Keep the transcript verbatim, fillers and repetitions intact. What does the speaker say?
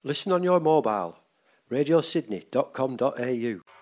Listen on your mobile. radio sydney dot com dot a u